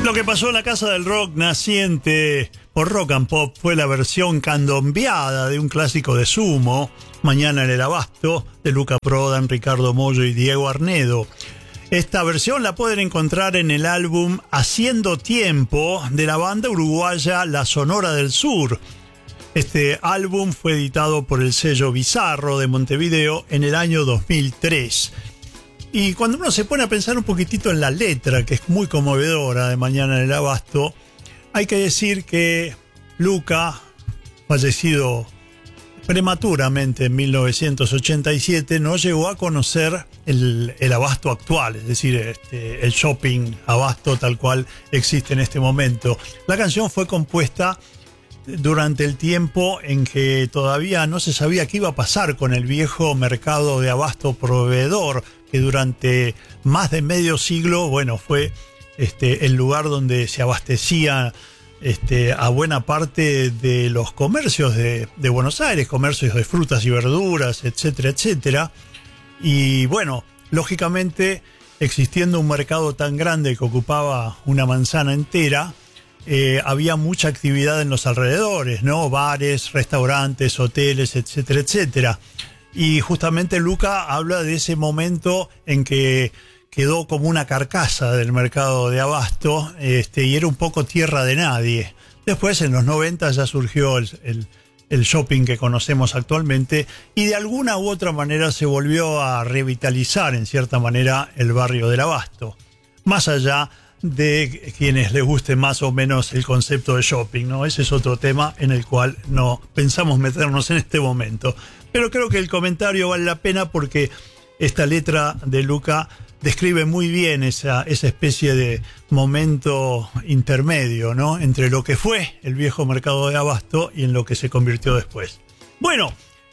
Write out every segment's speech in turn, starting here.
Lo que pasó en la Casa del Rock naciente por Rock and Pop fue la versión candombeada de un clásico de Sumo, Mañana en el Abasto, de Luca Prodan, Ricardo Mollo y Diego Arnedo. Esta versión la pueden encontrar en el álbum Haciendo Tiempo de la banda uruguaya La Sonora del Sur. Este álbum fue editado por el sello Bizarro de Montevideo en el año 2003. Y cuando uno se pone a pensar un poquitito en la letra, que es muy conmovedora, de Mañana en el Abasto, hay que decir que Luca, fallecido prematuramente en 1987, no llegó a conocer el abasto actual, es decir, el shopping abasto tal cual existe en este momento. La canción fue compuesta durante el tiempo en que todavía no se sabía qué iba a pasar con el viejo mercado de abasto proveedor, que durante más de medio siglo, bueno, fue el lugar donde se abastecía a buena parte de los comercios de Buenos Aires, comercios de frutas y verduras, etcétera, etcétera. Y bueno, lógicamente, existiendo un mercado tan grande que ocupaba una manzana entera, había mucha actividad en los alrededores, ¿no? Bares, restaurantes, hoteles, etcétera, etcétera. Y justamente Luca habla de ese momento en que quedó como una carcasa del mercado de abasto, y era un poco tierra de nadie. Después, en los 90, ya surgió el shopping que conocemos actualmente, y de alguna u otra manera se volvió a revitalizar, en cierta manera, el barrio del abasto. Más allá de quienes les guste más o menos el concepto de shopping, ¿no? Ese es otro tema en el cual no pensamos meternos en este momento. Pero creo que el comentario vale la pena porque esta letra de Luca describe muy bien esa especie de momento intermedio, ¿no? Entre lo que fue el viejo mercado de abasto y en lo que se convirtió después. Bueno,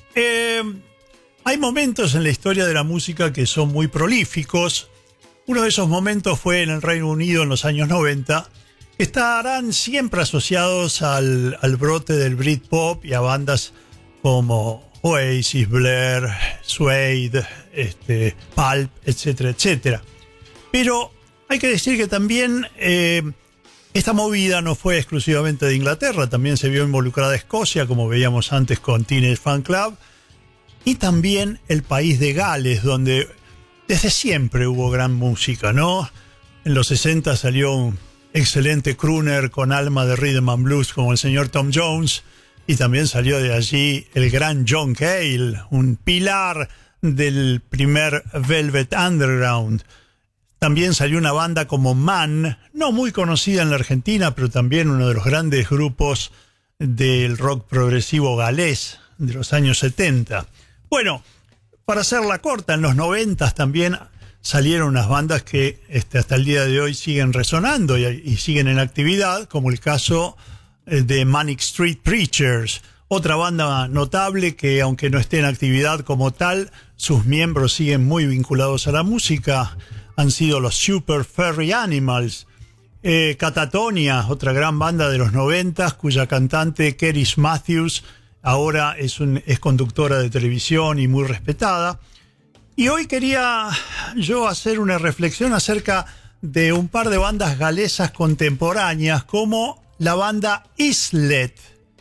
hay momentos en la historia de la música que son muy prolíficos. Uno de esos momentos fue en el Reino Unido en los años 90, que estarán siempre asociados al brote del Britpop y a bandas como Oasis, Blair, Suede, Pulp, etcétera, etcétera. Pero hay que decir que también esta movida no fue exclusivamente de Inglaterra, también se vio involucrada Escocia, como veíamos antes con Teenage Fan Club, y también el país de Gales, donde desde siempre hubo gran música, ¿no? En los 60 salió un excelente crooner con alma de rhythm and blues como el señor Tom Jones, y también salió de allí el gran John Cale, un pilar del primer Velvet Underground. También salió una banda como Man, no muy conocida en la Argentina, pero también uno de los grandes grupos del rock progresivo galés de los años 70. Bueno, para hacerla corta, en los 90 también salieron unas bandas que hasta el día de hoy siguen resonando y siguen en actividad, como el caso de Manic Street Preachers, otra banda notable que, aunque no esté en actividad como tal, sus miembros siguen muy vinculados a la música. Han sido los Super Furry Animals. Catatonia, otra gran banda de los 90, cuya cantante Keris Matthews ahora es conductora de televisión y muy respetada. Y hoy quería yo hacer una reflexión acerca de un par de bandas galesas contemporáneas, como la banda Islet,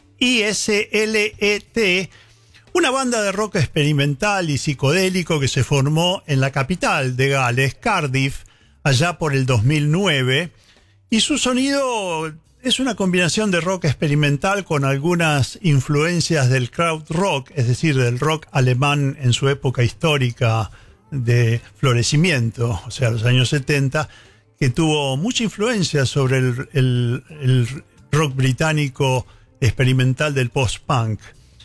I-S-L-E-T, una banda de rock experimental y psicodélico que se formó en la capital de Gales, Cardiff, allá por el 2009, y su sonido es una combinación de rock experimental con algunas influencias del krautrock, es decir, del rock alemán en su época histórica de florecimiento, o sea, los años 70, que tuvo mucha influencia sobre el rock británico experimental del post-punk.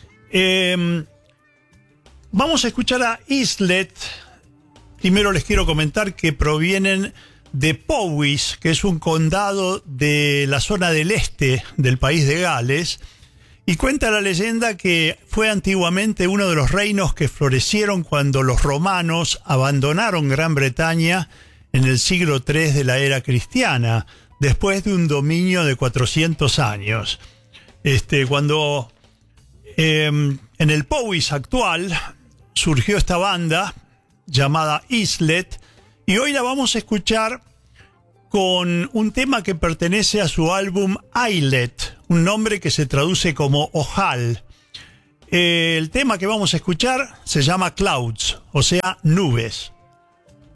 Vamos a escuchar a Islet. Primero les quiero comentar que provienen de Powys, que es un condado de la zona del este del país de Gales, y cuenta la leyenda que fue antiguamente uno de los reinos que florecieron cuando los romanos abandonaron Gran Bretaña en el siglo III de la era cristiana, después de un dominio de 400 años. Cuando en el Powys actual surgió esta banda llamada Islet, y hoy la vamos a escuchar con un tema que pertenece a su álbum Islet, un nombre que se traduce como ojal. El tema que vamos a escuchar se llama Clouds, o sea, nubes.